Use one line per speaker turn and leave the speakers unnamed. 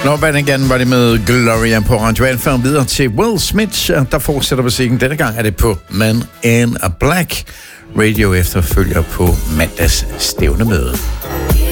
Love igen var det med Gloria på Radio Alfa. Videre til Will Smith, der fortsætter musikken. Denne gang er det på Man in a Black. Radio efterfølger på mandags stævnemøde.